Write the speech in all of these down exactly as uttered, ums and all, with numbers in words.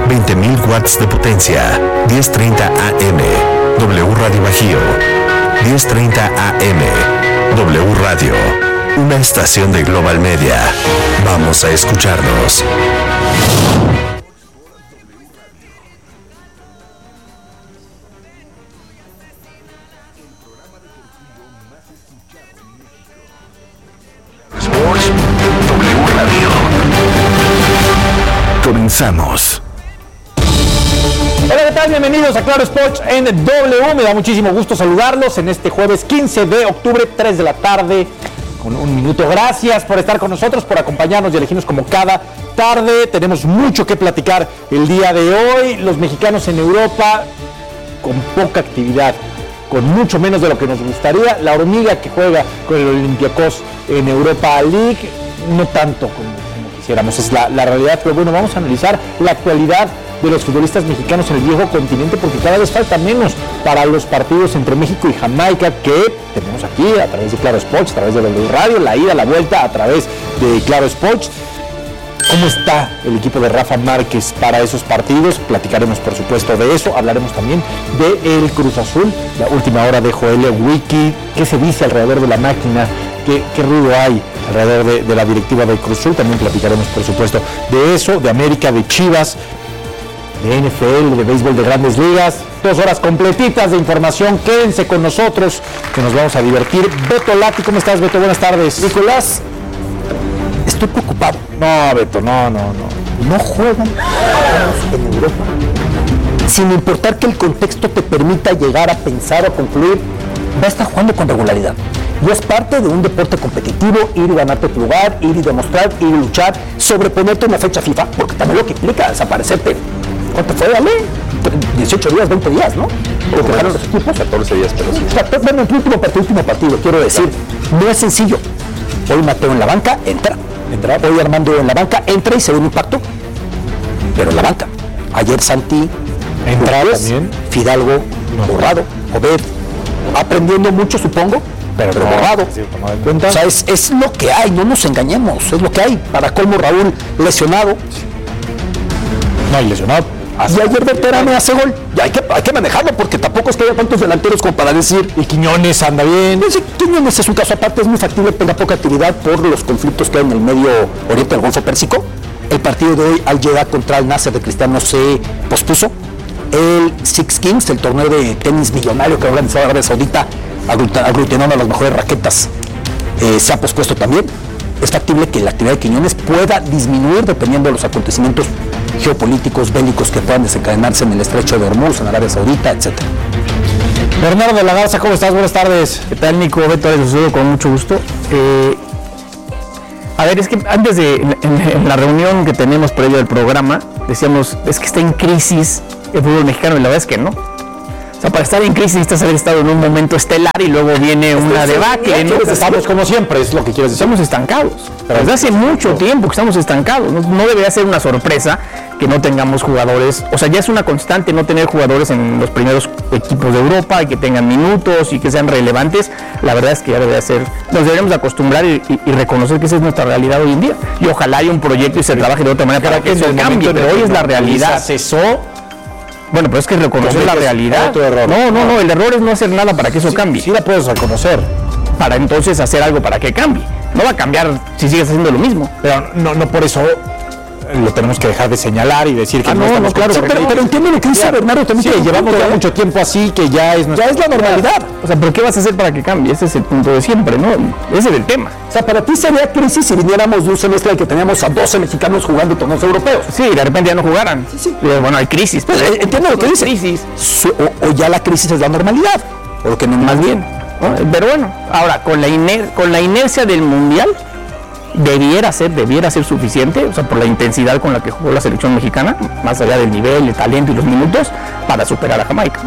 veinte mil watts de potencia. diez treinta A M. W Radio Bajío. diez treinta A M. W Radio. Una estación de Global Media. Vamos a escucharnos. W Radio. Comenzamos. Hola, ¿qué tal? Bienvenidos a Claro Sports en W. Me da muchísimo gusto saludarlos en este jueves quince de octubre, tres de la tarde, con un minuto. Gracias por estar con nosotros, por acompañarnos y elegirnos como cada tarde. Tenemos mucho que platicar el día de hoy. Los mexicanos en Europa con poca actividad, con mucho menos de lo que nos gustaría. La hormiga que juega con el Olympiacos en Europa League, no tanto como, como quisiéramos, es la, la realidad. Pero bueno, vamos a analizar la actualidad de los futbolistas mexicanos en el viejo continente, porque cada vez falta menos para los partidos entre México y Jamaica, que tenemos aquí a través de Claro Sports, a través de W Radio, la ida, la vuelta a través de Claro Sports. ¿Cómo está el equipo de Rafa Márquez para esos partidos? Platicaremos, por supuesto, de eso. Hablaremos también de el Cruz Azul, la última hora de Joel Wiki. ¿Qué se dice alrededor de la máquina? ¿Qué, qué ruido hay alrededor de, de la directiva del Cruz Azul? También platicaremos, por supuesto, de eso, de América, de Chivas, de N F L, de béisbol de Grandes Ligas. Dos horas completitas de información. Quédense con nosotros, que nos vamos a divertir. Beto Lati, ¿cómo estás, Beto? Buenas tardes. Nicolás, estoy preocupado. No, Beto, no, no, no. No juegan en Europa. Sin importar que el contexto te permita llegar a pensar o concluir, va a estar jugando con regularidad. Y es parte de un deporte competitivo, ir y ganarte tu lugar, ir y demostrar, ir y luchar, sobreponerte una fecha FIFA, porque también lo que implica desaparecerte. ¿Cuánto fue, Ale? dieciocho días, veinte días, ¿no? Lo que dejaron los equipos. catorce días, pero sí. Bueno, el último partido, último partido, quiero decir, no es sencillo. Hoy Mateo en la banca, entra. entra. Hoy Armando en la banca, entra y se ve un impacto. Pero en la banca. Ayer Santi, entra también. Fidalgo, no. borrado. Obed, aprendiendo mucho, supongo, pero, pero no, borrado. Sí, no cuenta. O sea, es, es lo que hay, no nos engañemos, es lo que hay. Para colmo, Raúl lesionado. No hay lesionado. Y ayer Berterame hace gol. Y hay que, hay que manejarlo, porque tampoco es que haya tantos delanteros como para decir. Y Quiñones anda bien. Pues, Quiñones es un caso aparte, es muy factible, tenga poca actividad por los conflictos que hay en el medio oriente del Golfo Pérsico. El partido de hoy, Al Jeddah contra el Nasser de Cristiano, se pospuso. El Six Kings, el torneo de tenis millonario que ha organizado Arabia Saudita, aglutinando a las mejores raquetas, eh, se ha pospuesto también. Es factible que la actividad de Quiñones pueda disminuir dependiendo de los acontecimientos geopolíticos, bélicos que puedan desencadenarse en el estrecho de Hormuz, en Arabia Saudita, etcétera. Bernardo de la Garza, ¿cómo estás? Buenas tardes. ¿Qué tal, Nico? Beto, les saludo con mucho gusto. Eh, a ver, es que antes de en, en la reunión que tenemos previo al programa, decíamos, es que está en crisis el fútbol mexicano, y la verdad es que no. O sea, para estar en crisis necesitas haber estado en un momento estelar y luego viene una debacle, ¿no? Estamos como siempre, es lo que quieres decir. Estamos estancados. Pero desde hace mucho tiempo que estamos estancados. No, no debería ser una sorpresa que no tengamos jugadores. O sea, ya es una constante no tener jugadores en los primeros equipos de Europa y que tengan minutos y que sean relevantes. La verdad es que ya debería ser. Nos deberíamos acostumbrar y, y, y reconocer que esa es nuestra realidad hoy en día. Y ojalá haya un proyecto y se trabaje de otra manera para que eso cambie. Pero hoy es la realidad. Cesó. Bueno, pero es que reconocer la realidad. No, no, no, el error es no hacer nada para que eso sí, cambie. Sí la puedes reconocer. Para entonces hacer algo para que cambie. No va a cambiar si sigues haciendo lo mismo. Pero no, no por eso lo tenemos que dejar de señalar y decir que ah, no, no estamos no, claro, sí, pero, pero entiende lo que dice Bernardo también, sí, que llevamos ya ¿eh? mucho tiempo así, que ya es ya es la normalidad. O sea, pero ¿qué vas a hacer para que cambie? Ese es el punto de siempre, ¿no? Ese es el tema. O sea, para ti sería crisis si viniéramos de un semestre en el que teníamos a doce mexicanos jugando torneos europeos. Sí, de repente ya no jugaran. Sí, sí. Bueno, hay crisis. Pues, pero entiendo lo que dice. Crisis. Su, o, o ya la crisis es la normalidad. O lo que no más bien. ¿No? Pero bueno, ahora, con la, iner con la inercia del Mundial, debiera ser, debiera ser suficiente, o sea, por la intensidad con la que jugó la selección mexicana, más allá del nivel, el talento y los minutos, para superar a Jamaica.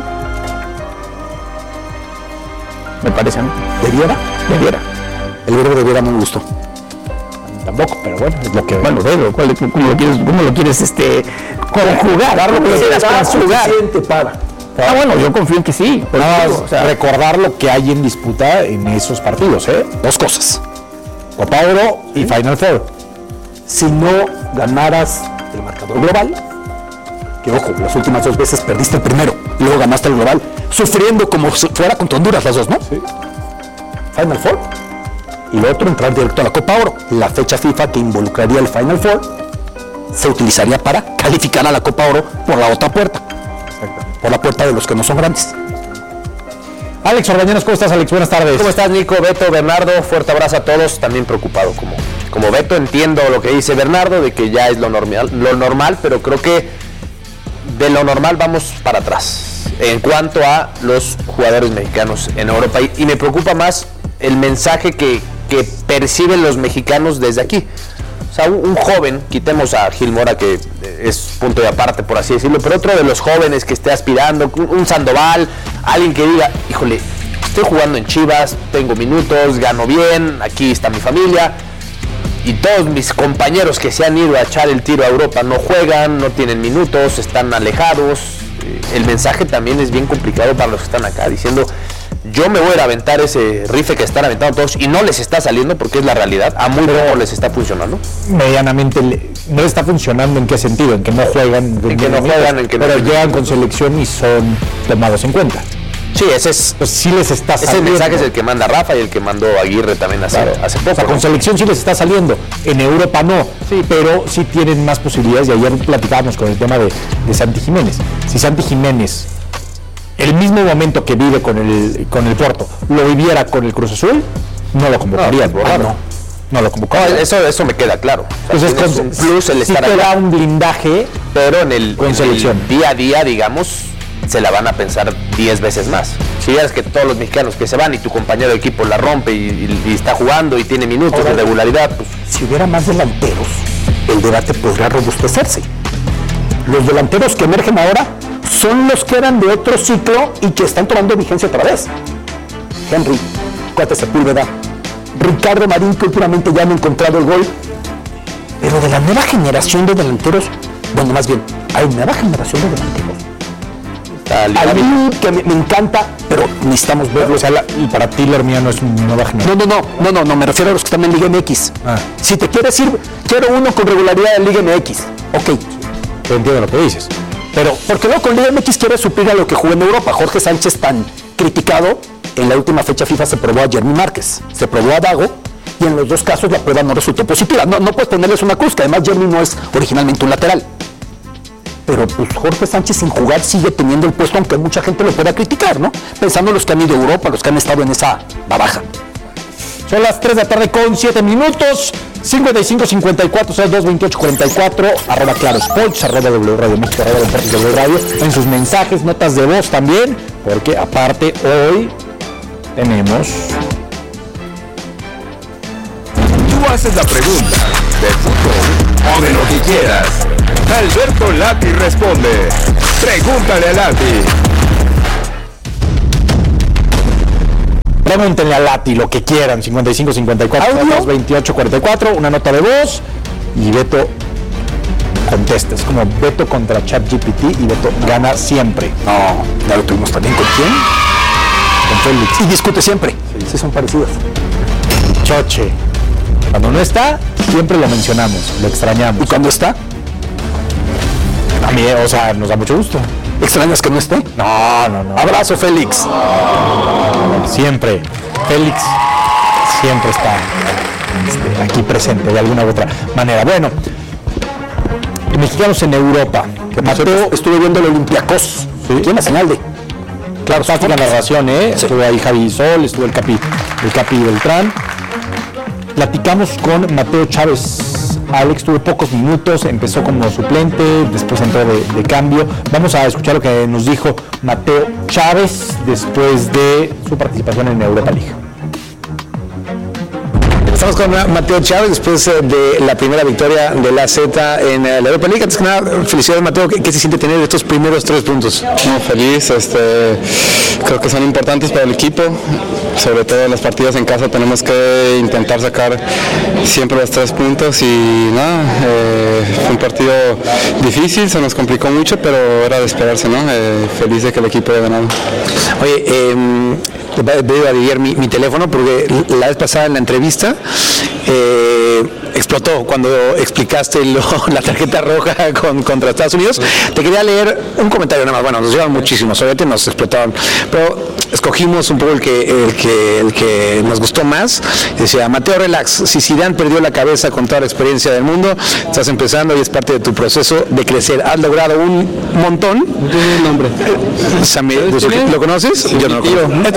Me parece a mí. ¿Debiera? Debiera. El verbo debiera no me gustó. Tampoco, pero bueno, es lo que... Bueno, pero ¿cuál, ¿cómo lo quieres, cómo lo quieres este, conjugar? Darlo ¿Cómo lo quieres conjugar? para... Ah, bueno, yo confío en que sí. Nada Digo, o sea, recordar lo que hay en disputa en esos partidos, ¿eh? Dos cosas. Copa Oro y Final Four. Si no ganaras el marcador global, que ojo, las últimas dos veces perdiste el primero y luego ganaste el global, sufriendo como si fuera contra Honduras las dos, ¿no? Sí. Final Four. Y lo otro, entrar directo a la Copa Oro. La fecha FIFA que involucraría el Final Four se utilizaría para calificar a la Copa Oro por la otra puerta. Exacto. Por la puerta de los que no son grandes. Alex Orbañanos, ¿cómo estás, Alex? Buenas tardes. ¿Cómo estás, Nico, Beto, Bernardo? Fuerte abrazo a todos. También preocupado como, como Beto. Entiendo lo que dice Bernardo, de que ya es lo normal, lo normal, pero creo que de lo normal vamos para atrás en cuanto a los jugadores mexicanos en Europa. Y, y me preocupa más el mensaje que, que perciben los mexicanos desde aquí. O sea, un, un joven, quitemos a Gil Mora, que es punto de aparte, por así decirlo, pero otro de los jóvenes que esté aspirando, un, un Sandoval, alguien que diga, híjole, estoy jugando en Chivas, tengo minutos, gano bien, aquí está mi familia, y todos mis compañeros que se han ido a echar el tiro a Europa no juegan, no tienen minutos, están alejados. El mensaje también es bien complicado para los que están acá, diciendo, yo me voy a ir a aventar ese rife que están aventando todos y no les está saliendo porque es la realidad, a muy poco les está funcionando. Medianamente le, no les está funcionando. ¿En qué sentido? En que no juegan, en que no juegan, en que pero no llegan con selección y son tomados en cuenta. Sí, ese es, pues sí les está ese saliendo. mensaje es el que manda Rafa y el que mandó Aguirre también hace, claro. hace poco. O sea, con ¿no? selección sí les está saliendo, en Europa no, sí, pero sí tienen más posibilidades. Y ayer platicábamos con el tema de, de Santi Jiménez. Si Santi Jiménez, el mismo momento que vive con el, con el Porto, lo viviera con el Cruz Azul, no lo convocaría. No, ah, no, no lo convocaría. No, eso, eso me queda claro. O sea, entonces, con, un plus el sí estar te allá, da un blindaje, pero en el, con en selección. el día a día, digamos, se la van a pensar diez veces más. Si ya es que todos los mexicanos que se van y tu compañero de equipo la rompe y, y, y está jugando y tiene minutos Ahora, de regularidad, pues... Si hubiera más delanteros, el debate podría robustecerse. Los delanteros que emergen ahora son los que eran de otro ciclo y que están tomando vigencia otra vez. Henry, Cuate Sepúlveda, Ricardo Marín, que últimamente ya han encontrado el gol. Pero de la nueva generación de delanteros, bueno, más bien, hay nueva generación de delanteros. A mí que me, me encanta, pero necesitamos verlo. O sea, la, y para ti Lermía no es una nueva generación. No, no, no, no, no, no, me refiero a los que están en Liga M X. Ah. Si te quieres ir, quiero uno con regularidad en Liga M X. Ok. Te entiendo lo que dices. Pero, porque luego con Liga M X quiere suplir a lo que jugó en Europa. Jorge Sánchez, tan criticado, en la última fecha FIFA se probó a Jeremy Márquez, se probó a Dago, y en los dos casos la prueba no resultó positiva. No, no puedes ponerles una cruz, que además Jeremy no es originalmente un lateral. Pero pues Jorge Sánchez sin jugar sigue teniendo el puesto, aunque mucha gente lo pueda criticar, ¿no? Pensando en los que han ido a Europa, los que han estado en esa baraja. Son las tres de la tarde con siete minutos, cincuenta y cinco cincuenta y cuatro, cero dos veintiocho cuarenta y cuatro, arroba Claro Sports, arroba W Radio México, arroba Deportes W Radio, en sus mensajes, notas de voz también, porque aparte hoy tenemos... Tú haces la pregunta de fútbol o de lo que quieras. Alberto Lati responde. Pregúntale a Lati. Pregúntenle a Lati lo que quieran. cincuenta y cinco cincuenta y cuatro, veintiocho cuarenta y cuatro, una nota de voz y Beto contesta. Es como Beto contra ChatGPT y Beto gana siempre. No, ya lo tuvimos también. ¿Con quién? Con Félix. Y discute siempre. Sí, sí son parecidas. Choche. Cuando no está, siempre lo mencionamos, lo extrañamos. ¿Y cuando está? A mí, o sea, nos da mucho gusto. ¿Extrañas que no esté? No, no, no. Abrazo, Félix. Siempre. Félix siempre está este, aquí presente de alguna u otra manera. Bueno, mexicanos en Europa. Mateo, estuve viendo el Olympiacos. ¿Sí? Tiene la señal de... Claro, está la narración, ¿eh? Sí. Estuvo ahí Javi Sol, estuvo el Capi, el Capi Beltrán. Platicamos con Mateo Chávez. Alex tuvo pocos minutos, empezó como suplente, después entró de, de cambio. Vamos a escuchar lo que nos dijo Mateo Chávez después de su participación en Europa League. Estamos con Mateo Chávez después de la primera victoria de la Z en la Europa League. Antes que nada, felicidades, Mateo. ¿Qué, qué se siente tener estos primeros tres puntos? No, feliz. Este, creo que son importantes para el equipo. Sobre todo en las partidas en casa tenemos que intentar sacar siempre los tres puntos y nada, eh, fue un partido difícil, se nos complicó mucho, pero era de esperarse, ¿no? Eh, feliz de que el equipo haya ganado. Oye, eh, voy a dividir mi, mi teléfono porque la vez pasada en la entrevista eh, eh, explotó cuando explicaste lo, la tarjeta roja con, contra Estados Unidos. Te quería leer un comentario nada más. Bueno, nos llevan muchísimos, obviamente nos explotaron, pero escogimos un poco el que, el que, el que nos gustó más. Decía, Mateo, relax, si Zidane perdió la cabeza con toda la experiencia del mundo, estás empezando y es parte de tu proceso de crecer. Has logrado un montón. No tiene un nombre. Samir, ¿lo conoces? Yo no lo conozco.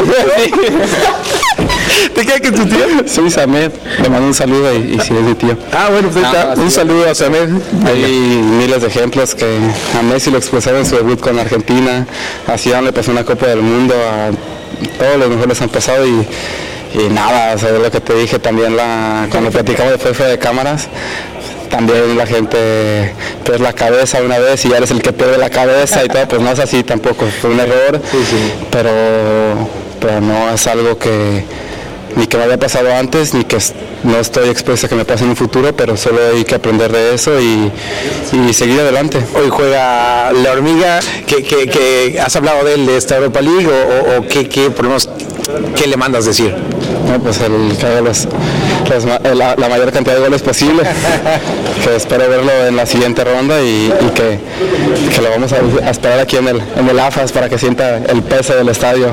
¿Te queda que tu tío? Sí, Samed, le mando un saludo y, y sí es mi tío. Ah, bueno, pues está. Ah, Un saludo a Samed. Hay miles de ejemplos que a Messi lo expresaron en su debut con Argentina, a Zidane le pasó una Copa del Mundo, a todos los mejores han pasado y, y nada, o sea, lo que te dije también la, cuando platicamos de fuera de cámaras, también la gente pierde la cabeza una vez y ya eres el que pierde la cabeza y todo, pues no es así tampoco, fue un error, sí, sí. Pero, pero no es algo que ni que me había pasado antes, ni que no estoy expuesto a que me pase en un futuro, pero solo hay que aprender de eso y, y seguir adelante. Hoy juega la Hormiga, que, que, que has hablado de él, de esta Europa League, o, o qué, qué, por lo menos, ¿qué le mandas decir? No, pues el que haga los, los, la, la mayor cantidad de goles posible, que espero verlo en la siguiente ronda y, y que, que lo vamos a, a esperar aquí en el, en el A F A S para que sienta el peso del estadio.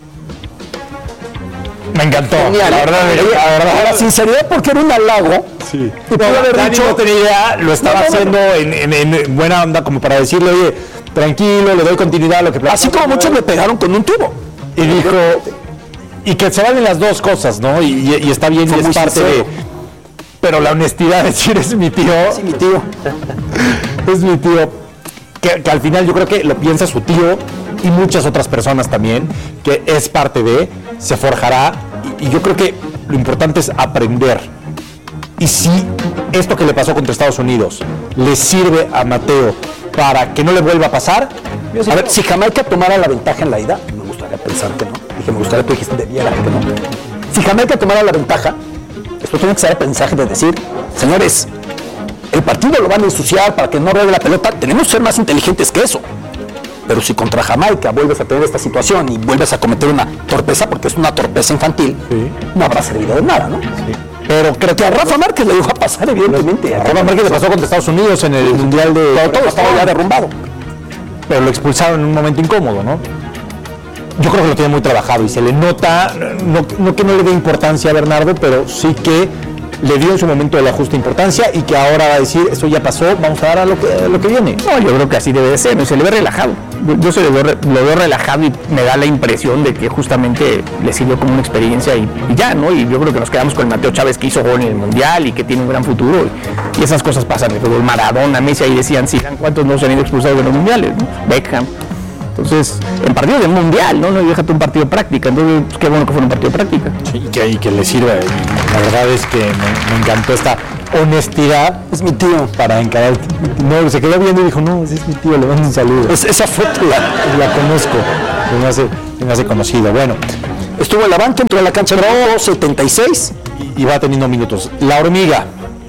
Me encantó, Genial, la verdad, ¿eh? la verdad. La sinceridad, porque era un halago. Sí. Y pudo haber Dani dicho, no tenía idea, lo estaba No, no, no. haciendo en, en- en buena onda, como para decirle, oye, tranquilo, le doy continuidad a lo que así como muchos le pegaron con un tubo. Y dijo, y que se valen las dos cosas, ¿no? Y, y- y está bien, Fue y es muy parte sincero. de... Pero la honestidad de decir, es mi tío, Sí, mi tío. es mi tío, que, que al final yo creo que lo piensa su tío y muchas otras personas también, que es parte de, se forjará, y, y yo creo que lo importante es aprender. Y si esto que le pasó contra Estados Unidos le sirve a Mateo para que no le vuelva a pasar, A ver, si Jamaica tomara la ventaja en la ida, me gustaría pensar que no. Dije, me gustaría que dijiste debiera que no. Si Jamaica tomara la ventaja, esto tiene que ser el mensaje de decir, señores, el partido lo van a ensuciar para que no ruede la pelota, tenemos que ser más inteligentes que eso. Pero si contra Jamaica vuelves a tener esta situación y vuelves a cometer una torpeza, porque es una torpeza infantil, no habrá servido de nada, ¿no? Pero creo que a Rafa Márquez le iba a pasar, evidentemente. a Rafa Márquez le pasó contra Estados Unidos en el Mundial de... Todo, todo estaba ya derrumbado. Pero lo expulsaron en un momento incómodo, ¿no? Yo creo que lo tiene muy trabajado y se le nota, no, no que no le dé importancia a Bernardo, pero sí que le dio en su momento la justa importancia y que ahora va a decir, esto ya pasó, vamos a dar a lo que, a lo que viene. No, yo creo que así debe de ser, ¿no? Se le ve relajado. Yo, yo se lo veo, re- lo veo relajado y me da la impresión de que justamente le sirvió como una experiencia y, y ya, ¿no? Y yo creo que nos quedamos con el Mateo Chávez que hizo gol en el Mundial y que tiene un gran futuro. Y, y esas cosas pasan en el fútbol. Maradona, Messi, ahí decían, sí, ¿cuántos no se han ido expulsados de los Mundiales? ¿no? Beckham. Entonces, en partido de Mundial, ¿no? No déjate un partido de práctica. Entonces, pues, qué bueno que fue un partido de práctica. Sí, y, que, y que le sirva. Y la verdad es que me, me encantó esta honestidad. Es mi tío. Para encarar. No, se quedó viendo y dijo, no, ese es mi tío, le mando un saludo. Es- esa foto la, La conozco, se me hace, se me hace conocido. Bueno, estuvo en la banca, entró en la cancha número setenta y seis. y, y va teniendo minutos. La Hormiga,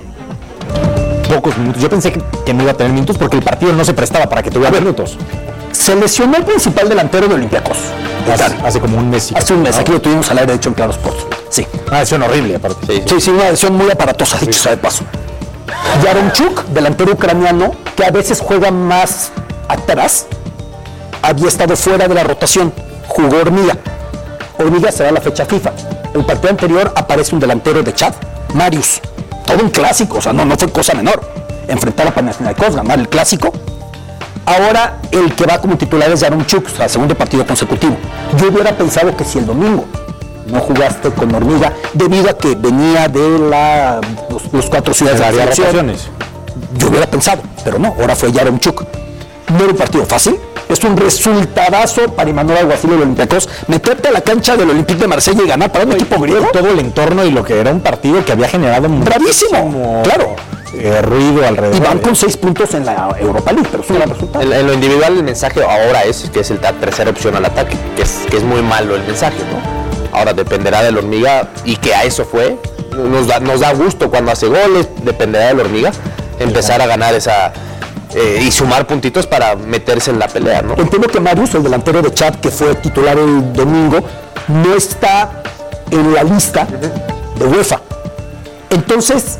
pocos minutos. Yo pensé que, que no iba a tener minutos porque el partido no se prestaba para que tuviera minutos. Se lesionó el principal delantero de Olympiacos. Hace, hace como un mes. y- Hace un mes, ¿no? aquí lo tuvimos al aire, de hecho, en Claro Sports. Sí. Una lesión horrible, aparte. Sí, Sí, sí, una lesión muy aparatosa, dicho sea de paso. Yaremchuk, delantero ucraniano, que a veces juega más atrás, había estado fuera de la rotación, jugó Hormiga. Hormiga será la fecha FIFA. El partido anterior aparece un delantero de Chad, Marius. Todo un clásico, o sea, no, no fue cosa menor. Enfrentar a Panathinaikos, ganar el clásico. Ahora el que va como titular es Yaremchuk, o sea, segundo partido consecutivo. Yo hubiera pensado que si el domingo no jugaste con Hormiga, debido a que venía de la, los, los cuatro ciudades de la Varias selección, rotaciones. yo hubiera pensado, pero no, ahora fue Yaremchuk. No era un partido fácil, es un resultadazo para Imanol Alguacil del Olympiacos, meterte a la cancha del Olympique de Marsella y ganar para un equipo griego. Todo el entorno y lo que era un partido que había generado Bravísimo, muchísimo, claro. eh, ruido alrededor. Y van con seis puntos en la Europa League, pero es un gran resultado. En, en lo individual el mensaje ahora es que es el- la tercera opción al ataque, que es, que es muy malo el mensaje, ¿no? Ahora dependerá de la Hormiga y que a eso fue. Nos da, nos da gusto cuando hace goles, dependerá de la Hormiga empezar a ganar esa eh, y sumar puntitos para meterse en la pelea, ¿no? Entiendo que Marius, el delantero de Chad, que fue titular el domingo, no está en la lista de UEFA. Entonces,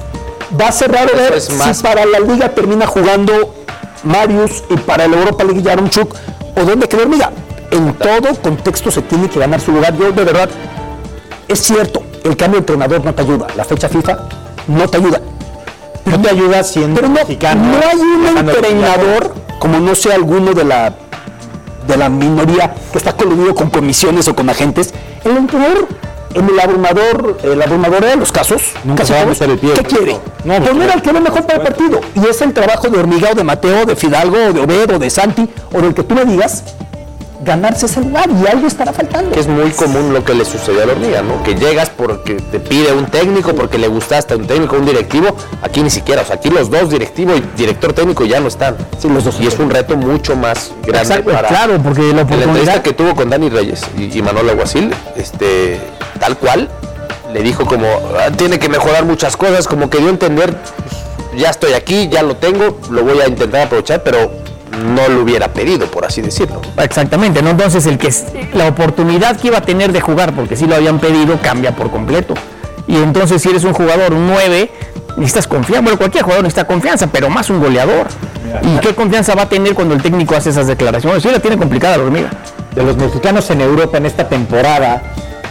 Va a ser raro ver es más... si para la Liga termina jugando Marius y para el Europa League Yaremchuk o dónde quedó Hormiga. En todo contexto se tiene que ganar su lugar. Yo de verdad, es cierto, el cambio de entrenador no te ayuda, la fecha FIFA no te ayuda. No te ayuda siendo Pero no, mexicano. no hay un dejando de entrenador, como no sea alguno de la, de la minoría que está coludido con comisiones o con agentes. El entrenador, en el abrumador, el abrumador de los casos, Nunca casi se va a todos, meter el pie. ¿qué quiere? No, pues, Poner al que ve mejor para el partido. Y es el trabajo de Hormiga o de Mateo, de Fidalgo, o de Obed, o de Santi, o del que tú me digas, ganarse ese lugar y algo estará faltando. Que es muy común lo que le sucedió a la Hormiga, ¿no? Que llegas porque te pide un técnico, porque le gustaste a un técnico, un directivo. Aquí ni siquiera, o sea, aquí los dos, directivo y director técnico, ya no están. Sí, los dos. Y es un reto mucho más grande. Exacto, para... claro, porque la En la entrevista oportunidad... que tuvo con Dani Reyes y, y Manuel Aguacil, este, tal cual, le dijo como, ah, tiene que mejorar muchas cosas, como que dio a entender, pues, ya estoy aquí, ya lo tengo, lo voy a intentar aprovechar, pero no lo hubiera pedido, por así decirlo. Exactamente, ¿no? Entonces el que la oportunidad que iba a tener de jugar, porque si lo habían pedido, cambia por completo. Y entonces si eres un jugador, un nueve, necesitas confianza. Bueno, cualquier jugador necesita confianza, pero más un goleador. ¿Y qué confianza va a tener cuando el técnico hace esas declaraciones? Sí la tiene complicada la Hormiga. De los mexicanos en Europa en esta temporada,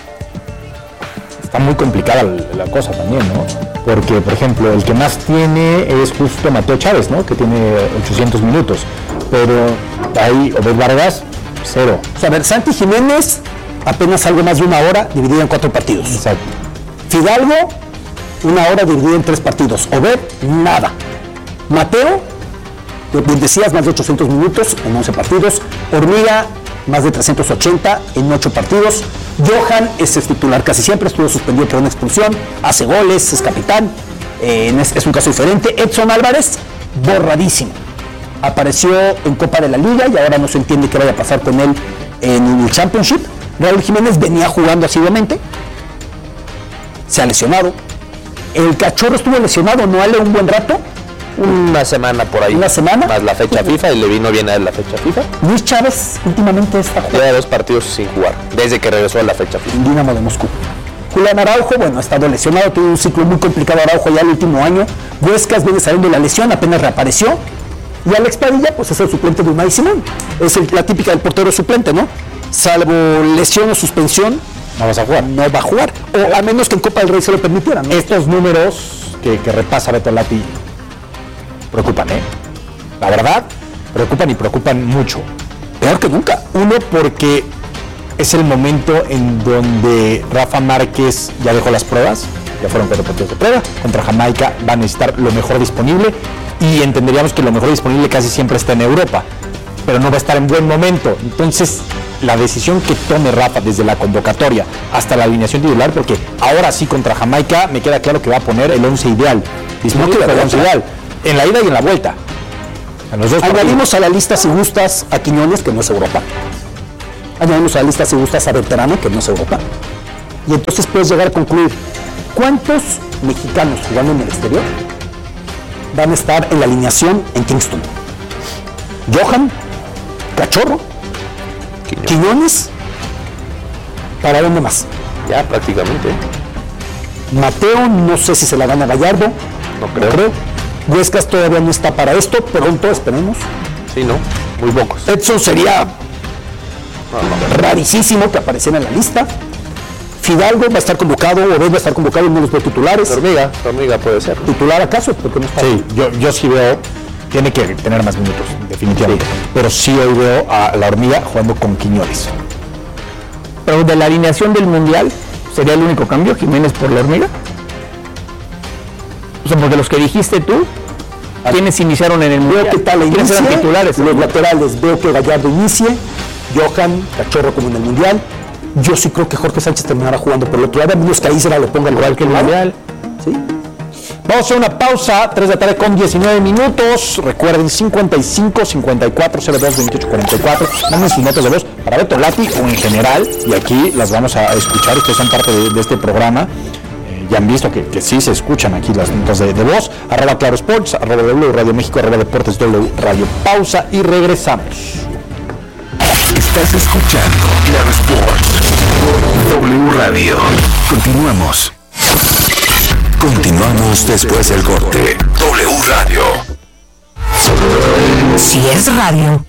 está muy complicada la, la cosa también, ¿no? Porque, por ejemplo, el que más tiene es justo Mateo Chávez, ¿no? Que tiene ochocientos minutos. Pero ahí, Obed Vargas, cero. O sea, a ver, Santi Jiménez, apenas algo más de una hora dividida en cuatro partidos. Exacto. Fidalgo, una hora dividida en tres partidos. Obed, nada. Mateo, bien decías, más de ochocientos minutos en once partidos. Hormiga, más de trescientos ochenta en ocho partidos. Johan es el titular casi siempre, estuvo suspendido por una expulsión, hace goles, es capitán, eh, es, es un caso diferente. Edson Álvarez, borradísimo. Apareció en Copa de la Liga y ahora no se entiende qué vaya a pasar con él en el Championship. Raúl Jiménez venía jugando asiduamente, se ha lesionado. El Cachorro estuvo lesionado, no ale un buen rato. Una semana por ahí. ¿Una semana? Más la fecha FIFA, y le vino bien a él la fecha FIFA. Luis Chávez últimamente está jugando. Lleva dos partidos sin jugar, desde que regresó a la fecha FIFA. En Dinamo de Moscú. Julián Araujo, bueno, ha estado lesionado, tuvo un ciclo muy complicado Araujo ya el último año. Huescas viene saliendo de la lesión, apenas reapareció. Y Alex Padilla, pues es el suplente de Unai Simón. Es el, la típica del portero suplente, ¿no? Salvo lesión o suspensión, No vas a jugar. no va a jugar. O a menos que en Copa del Rey se lo permitieran, ¿no? Estos números que, que repasa Beto Lati preocupan, ¿eh? La verdad, preocupan y preocupan mucho. Peor que nunca. Uno, porque es el momento en donde Rafa Márquez ya dejó las pruebas, ya fueron cuatro partidos de prueba, contra Jamaica va a necesitar lo mejor disponible y entenderíamos que lo mejor disponible casi siempre está en Europa, pero no va a estar en buen momento. Entonces, la decisión que tome Rafa desde la convocatoria hasta la alineación titular, porque ahora sí contra Jamaica me queda claro que va a poner el once ideal, disponible para el once ideal, en la ida y en la vuelta. En los dos Añadimos a la lista, si gustas, a Quiñones, que no es Europa. Añadimos a la lista, si gustas, a Berterame, que no es Europa. Y entonces puedes llegar a concluir, ¿cuántos mexicanos jugando en el exterior van a estar en la alineación en Kingston? Johan, Cachorro, Quiñones. Quiñones, ¿para dónde más? Ya prácticamente. Mateo, no sé si se la gana Gallardo, No no creo. creo. Huescas todavía no está para esto, pronto esperemos. Sí, no. Muy pocos. Edson sería No, no. rarísimo que apareciera en la lista. Fidalgo va a estar convocado, Obed va a estar convocado en uno de los dos titulares. Hormiga, hormiga puede ser. ¿no? ¿Titular acaso? Porque no está. Sí, yo, yo sí veo, tiene que tener más minutos, definitivamente. Pero sí hoy veo a la Hormiga jugando con Quiñones. Pero de la alineación del Mundial, ¿sería el único cambio, Jiménez por la Hormiga? O sea, porque los que dijiste tú, ¿quiénes iniciaron en el Mundial? Veo que tal ¿Quiénes eran inicie, titulares? los laterales, veo que Gallardo inicie, Johan, Cachorro como en el Mundial. Yo sí creo que Jorge Sánchez terminará jugando por el otro lado, a menos que Isra lo ponga igual que el Mundial. ¿Sí? Vamos a hacer una pausa, tres de la tarde con diecinueve minutos. Recuerden, cincuenta y cinco, cincuenta y cuatro, cero dos, veintiocho, cuarenta y cuatro. Manden sus notas de voz para Beto Lati o en general, y aquí las vamos a escuchar. Ustedes son parte de, de este programa. Eh, ya han visto que, que sí se escuchan aquí las notas de, de voz. Arroba Claro Sports, arroba W Radio México, arroba Deportes W Radio. Pausa y regresamos. Estás escuchando Claro Sports W Radio. Continuamos. Continuamos después del corte. W Radio. Si es radio,